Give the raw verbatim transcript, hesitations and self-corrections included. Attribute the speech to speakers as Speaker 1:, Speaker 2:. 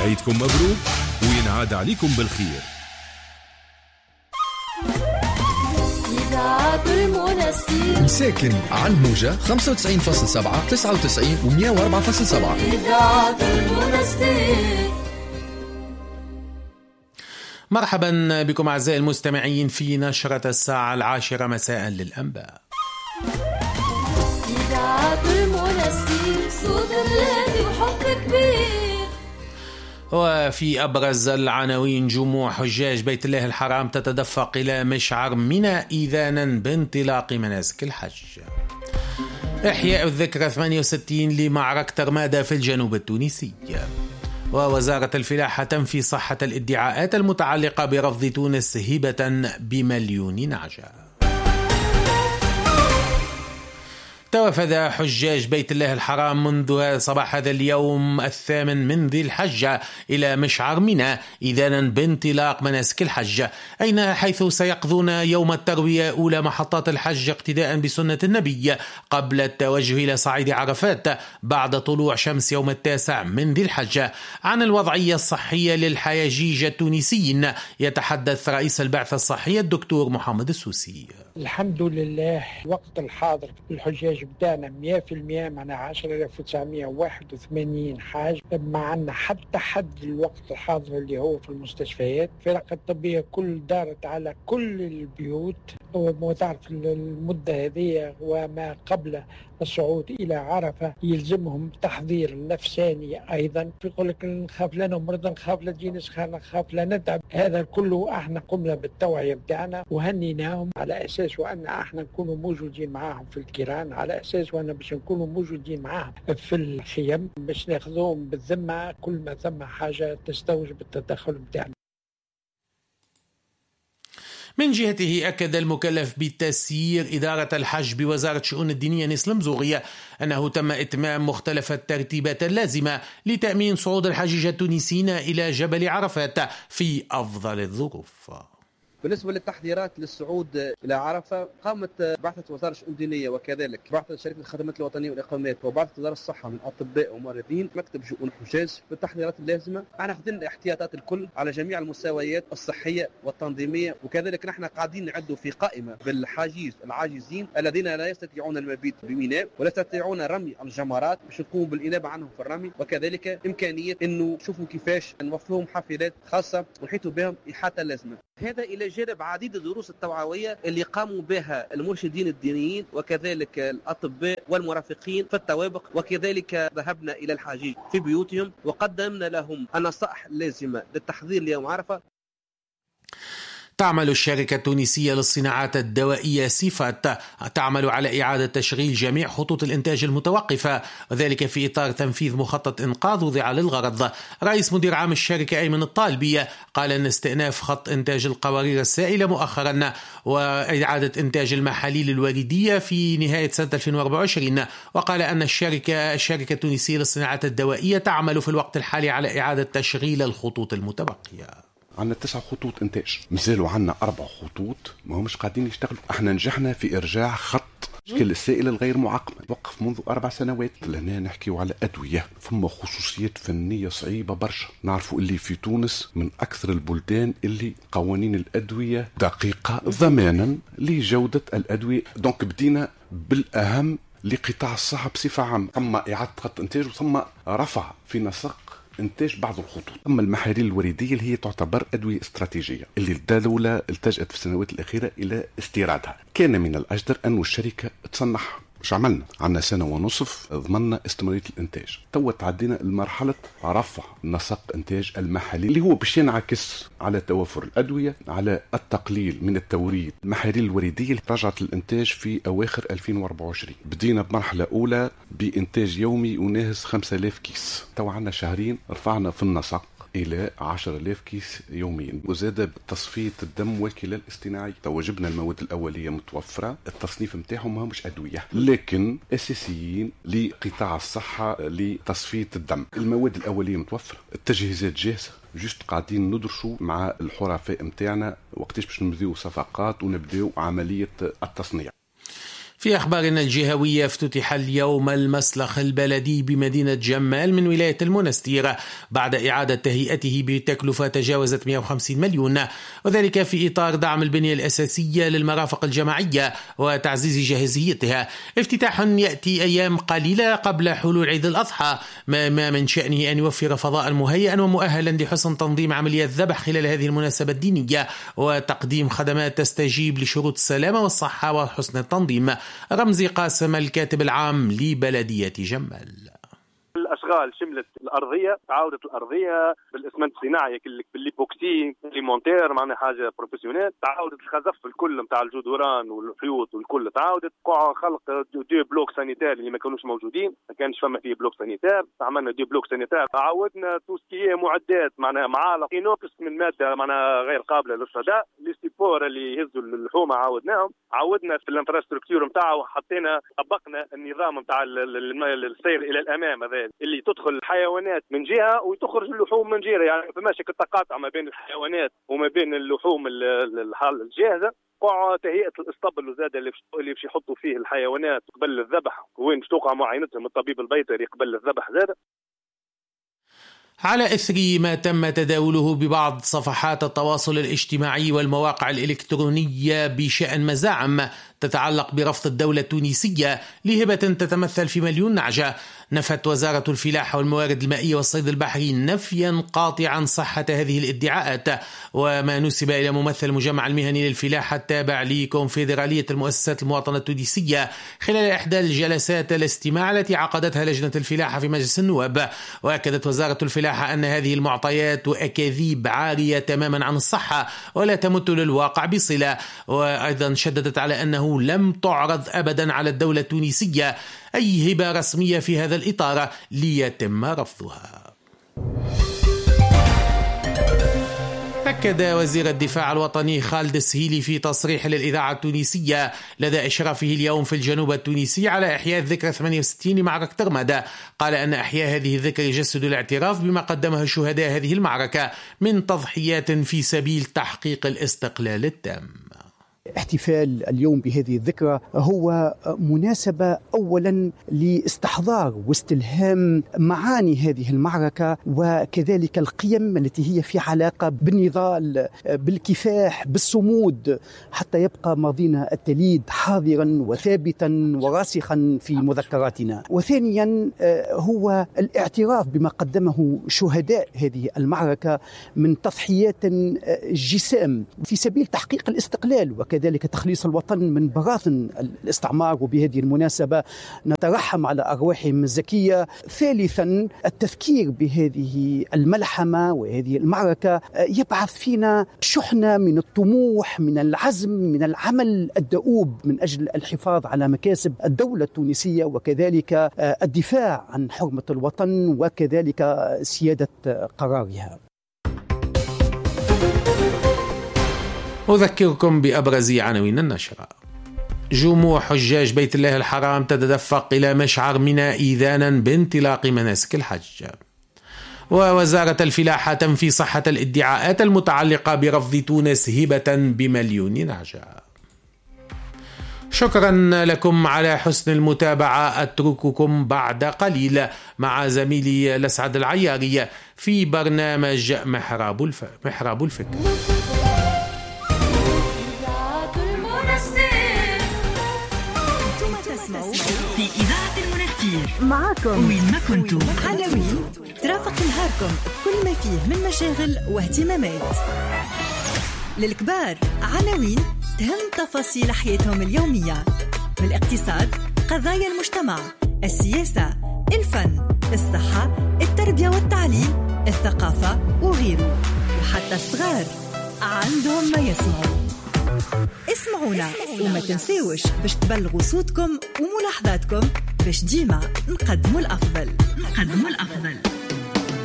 Speaker 1: عيدكم مبروك وينعاد عليكم بالخير.
Speaker 2: مساكن عن موجة خمسة وتسعين فاصلة سبعة تسعة وتسعين و مية وأربعة فاصلة سبعة.
Speaker 3: مرحبا بكم أعزائي المستمعين في نشرة الساعة العاشرة مساء للأنباء. وفي أبرز العناوين: جموع حجاج بيت الله الحرام تتدفق إلى مشعر منى إذانا بانطلاق مناسك الحج. إحياء الذكرى ثمانية وستين لمعركة رمادة في الجنوب التونسي. ووزارة الفلاحة تنفي صحة الادعاءات المتعلقة برفض تونس هبة بمليون نعجة. توافد حجاج بيت الله الحرام منذ صباح هذا اليوم الثامن من ذي الحجة إلى مشعر منى إذانا بانطلاق مناسك الحج، أين حيث سيقضون يوم التروية أولى محطات الحج اقتداء بسنة النبي قبل التوجه إلى صعيد عرفات بعد طلوع شمس يوم التاسع من ذي الحجة. عن الوضعية الصحية للحياجيج التونسيين يتحدث رئيس البعثة الصحية الدكتور محمد السوسي.
Speaker 4: الحمد لله الوقت الحاضر الحجاج بدأنا مئة بالمئة، معنا عشرة آلاف وتسعمئة وواحد وثمانين حاج، معنا حتى حد الوقت الحاضر اللي هو في المستشفيات. الفرق الطبية كل دارت على كل البيوت، وتعرف المدة هذه وما قبل الصعود إلى عرفة يلزمهم تحضير نفساني أيضا. يقول لك نخاف لا نمرض، نخاف لا تجينا سخانة، نخاف لا نتعب. هذا كله احنا قمنا بالتوعية بتاعنا وهنيناهم على أساس وأن احنا نكونوا موجودين معاهم في الكيران، على أساس وأن باش نكونوا موجودين معاهم في الخيم باش ناخذوهم بالذمة كل ما ثم حاجة تستوجب التدخل بتاعنا.
Speaker 3: من جهته أكد المكلف بتسيير إدارة الحج بوزارة شؤون الدينية نيس المزوغية أنه تم إتمام مختلف الترتيبات اللازمة لتأمين صعود الحجيج التونسيين إلى جبل عرفات في أفضل الظروف.
Speaker 5: بالنسبة للتحضيرات للصعود إلى عرفة، قامت بعثة وزارة الشؤون الدينية وكذلك بعثة شركة الخدمات الوطنية والإقامات وبعثة وزارة الصحة من أطباء وممرضين مكتب شؤون الحجاج بالتحضيرات اللازمة. احنا أخذنا الاحتياطات الكل على جميع المستويات الصحية والتنظيمية، وكذلك نحن قاعدين نعدوا في قائمة بالحاجيز العاجزين الذين لا يستطيعون المبيت بميناء ولا يستطيعون رمي الجمرات باش نقوم بالإنابة عنهم في الرمي، وكذلك إمكانية إنه شوفوا كيفاش نوفرهم حافلات خاصة ونحيطوا بهم إحاطة لازمة. هذا إلى جانب عديد الدروس التوعوية اللي قاموا بها المرشدين الدينيين وكذلك الأطباء والمرافقين في الطوابق، وكذلك ذهبنا إلى الحجيج في بيوتهم وقدمنا لهم النصائح اللازمة للتحضير ليوم عرفة.
Speaker 3: تعمل الشركة التونسية للصناعات الدوائية سيفات تعمل على إعادة تشغيل جميع خطوط الإنتاج المتوقفة، وذلك في إطار تنفيذ مخطط إنقاذ وضع للغرض. رئيس مدير عام الشركة أيمن الطالبية قال أن استئناف خط إنتاج القوارير السائلة مؤخرا وإعادة إنتاج المحاليل الوردية في نهاية سنة ألفين وأربعة وعشرين، وقال أن الشركة الشركة التونسية للصناعات الدوائية تعمل في الوقت الحالي على إعادة تشغيل الخطوط المتبقية.
Speaker 6: عندنا تسع خطوط إنتاج، مازالوا عندنا أربع خطوط ما همش قاعدين يشتغلوا. احنا نجحنا في إرجاع خط شكل السائل الغير معقم وقف منذ أربع سنوات. لهنا نحكيو على أدوية ثم خصوصيات فنية صعيبة برشا. نعرفوا اللي في تونس من أكثر البلدان اللي قوانين الأدوية دقيقة ضمانا لجودة الأدوية. دونك بدينا بالأهم لقطاع الصحة بصفة عامة، ثم إعادة خط إنتاج وثم رفع في نسق إنتاج بعض الخطوط. أما المحاليل الوردية اللي هي تعتبر أدوية استراتيجية اللي الدولة التجأت في السنوات الأخيرة إلى استيرادها، كان من الأجدر أن الشركة تصنعها. مش عملنا عنا سنة ونصف ضمننا استمرارية الإنتاج. تو تعدينا المرحلة رفع نسق إنتاج المحاليل اللي هو باش ينعكس على توافر الأدوية، على التقليل من التوريد. المحاليل الوردية رجعت الإنتاج في أواخر ألفين وأربعة وعشرين. بدينا بمرحلة أولى بإنتاج يومي يناهز خمسة آلاف كيس. تو عنا شهرين رفعنا في النسق إلى عشرة آلاف كيس يوميا، وزاد تصفية الدم والكلى الاصطناعي. توجبنا المواد الأولية متوفرة، التصنيف متاعهم ما همش أدوية لكن أساسيين لقطاع الصحة لتصفية الدم. المواد الأولية متوفرة، التجهيزات جاهزة، جست قاعدين ندرسوا مع الحرفاء متاعنا وقتاش باش نبداو صفقات ونبداو عملية التصنيع.
Speaker 3: في أخبارنا الجهوية، افتتح اليوم المسلخ البلدي بمدينة جمال من ولاية المنستير بعد إعادة تهيئته بتكلفة تجاوزت مئة وخمسين مليون، وذلك في إطار دعم البنية الأساسية للمرافق الجماعية وتعزيز جاهزيتها. افتتاح يأتي أيام قليلة قبل حلول عيد الأضحى، ما من شأنه أن يوفر فضاء مهيئا ومؤهلا لحسن تنظيم عمليات الذبح خلال هذه المناسبة الدينية وتقديم خدمات تستجيب لشروط السلامة والصحة وحسن التنظيم. رمزي قاسم الكاتب العام لبلدية جمال.
Speaker 7: الاشغال شملت الارضيه، تعاودت الارضيه بالاسمنت الصناعي بالليبوكسي ليمونتير، معناها حاجه بروفيسيونيل. تعاودت الخزف الكل نتاع الجدران والحيوط والكل تعاودت. قاع خلق دو بلوك سانيتير اللي ما كانوش موجودين، ما كانش فما فيه بلوك سانيتير، عملنا دو بلوك سانيتير. عاودنا توسكيه معدات، معناها معالق اينوكس من ماده معناها غير قابله للصداء. لي سيبور اللي يهزوا اللحوم عاودناهم. عاودنا في الانفراستركتور نتاعو، حطينا طبقنا النظام نتاع السير الى الامام هذا اللي تدخل الحيوانات من جهه وتخرج اللحوم من جهه، يعني فماشي تقاطع ما بين الحيوانات وما بين اللحوم الجاهزه. قاع تهيئه الاسطبل وزاد اللي اللي باش يحطوا فيه الحيوانات قبل الذبح، وين باش توقع معاينتهم الطبيب البيطري قبل الذبح زاد.
Speaker 3: على إثر ما تم تداوله ببعض صفحات التواصل الاجتماعي والمواقع الإلكترونية بشأن مزاعم تتعلق برفض الدولة التونسية لهبة تتمثل في مليون نعجة، نفت وزارة الفلاحة والموارد المائية والصيد البحري نفيا قاطعا صحة هذه الادعاءات. وما نسب إلى ممثل المجمع المهني للفلاحة التابع لكونفدرالية المؤسسات المواطنة التونسية خلال إحدى الجلسات الاستماع التي عقدتها لجنة الفلاحة في مجلس النواب. وأكدت وزارة الفلاحة أن هذه المعطيات وأكاذيب عارية تماما عن الصحة ولا تمت للواقع بصلة. وأيضا شددت على أنه لم تعرض أبدا على الدولة التونسية أي هبة رسمية في هذا الإطار ليتم رفضها. أكد وزير الدفاع الوطني خالد السهيلي في تصريح للإذاعة التونسية لدى إشرافه اليوم في الجنوب التونسي على إحياء الذكرى ثمانية وستين لمعركة ترمادة، قال أن إحياء هذه الذكرى يجسد الاعتراف بما قدمه شهداء هذه المعركة من تضحيات في سبيل تحقيق الاستقلال التام.
Speaker 8: احتفال اليوم بهذه الذكرى هو مناسبة أولا لاستحضار واستلهام معاني هذه المعركة وكذلك القيم التي هي في علاقة بالنضال، بالكفاح، بالصمود، حتى يبقى ماضينا التليد حاضرا وثابتا وراسخا في مذكراتنا. وثانيا هو الاعتراف بما قدمه شهداء هذه المعركة من تضحيات جسام في سبيل تحقيق الاستقلال وكذلك تخليص الوطن من براثن الاستعمار. وبهذه المناسبة نترحم على أرواحهم الزكية. ثالثا التذكير بهذه الملحمة وهذه المعركة يبعث فينا شحنة من الطموح، من العزم، من العمل الدؤوب من أجل الحفاظ على مكاسب الدولة التونسية وكذلك الدفاع عن حرمة الوطن وكذلك سيادة قرارها.
Speaker 3: أذكركم بأبرز عناوين النشرة. جموع حجاج بيت الله الحرام تتدفق إلى مشعر منى إذانا بانطلاق مناسك الحج. ووزارة الفلاحة تنفي صحة الادعاءات المتعلقة برفض تونس هبة بمليون نعجة. شكرا لكم على حسن المتابعة. أترككم بعد قليل مع زميلي الأسعد العياري في برنامج محراب الف... محراب الفكر.
Speaker 9: في إذاعة المنستير معكم وين ما كنتم. عناوين ترافق نهاركم بكل ما فيه من مشاغل واهتمامات. للكبار عناوين تهم تفاصيل حياتهم اليومية، من الاقتصاد، قضايا المجتمع، السياسة، الفن، الصحة، التربية والتعليم، الثقافة وغيره. وحتى الصغار عندهم ما يسمعوا. اسمعونا وما تنسوش باش تبلغوا صوتكم وملاحظاتكم باش ديما نقدموا الأفضل نقدموا الأفضل